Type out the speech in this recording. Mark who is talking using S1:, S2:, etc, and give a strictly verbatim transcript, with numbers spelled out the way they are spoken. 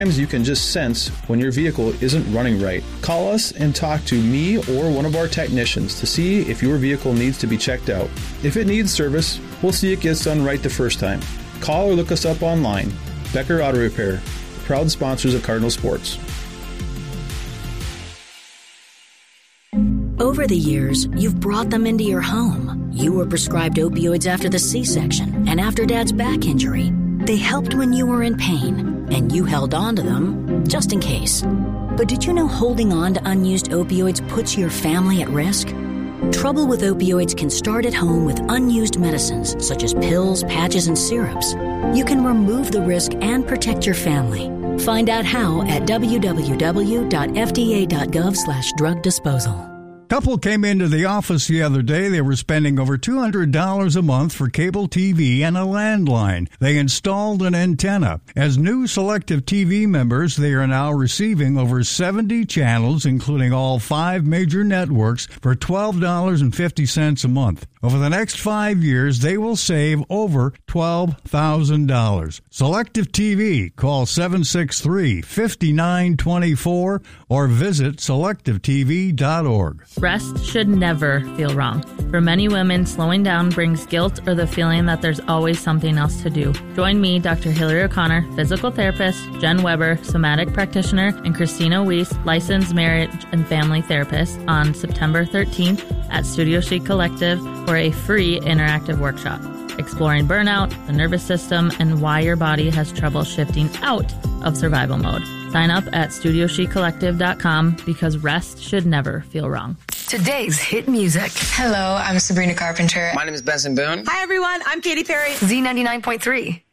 S1: Sometimes you can just sense when your vehicle isn't running right. Call us and talk to me or one of our technicians to see if your vehicle needs to be checked out. If it needs service, we'll see it gets done right the first time. Call or look us up online. Becker Auto Repair, proud sponsors of Cardinal Sports.
S2: Over the years, you've brought them into your home. You were prescribed opioids after the C-section and after Dad's back injury. They helped when you were in pain, and you held on to them just in case. But did you know holding on to unused opioids puts your family at risk? Trouble with opioids can start at home with unused medicines such as pills, patches, and syrups. You can remove the risk and protect your family. Find out how at w w w dot f d a dot gov slash drug disposal.
S3: Couple came into the office the other day. They were spending over two hundred dollars a month for cable T V and a landline. They installed an antenna. As new Selective T V members, they are now receiving over seventy channels, including all five major networks, for twelve dollars and fifty cents a month. Over the next five years, they will save over twelve thousand dollars. Selective T V. Call seven six three, five nine two four or visit selective t v dot org.
S4: Rest should never feel wrong. For many women, slowing down brings guilt or the feeling that there's always something else to do. Join me, Doctor Hillary O'Connor, physical therapist, Jen Weber, somatic practitioner, and Christina Weiss, licensed marriage and family therapist, on September thirteenth at Studio Chic Collective for a free interactive workshop exploring burnout, the nervous system, and why your body has trouble shifting out of survival mode. Sign up at studio chic collective dot com because rest should never feel wrong.
S2: Today's hit music.
S5: Hello, I'm Sabrina Carpenter.
S6: My name is Benson Boone.
S7: Hi, everyone. I'm Katy Perry.
S2: Z ninety-nine point three.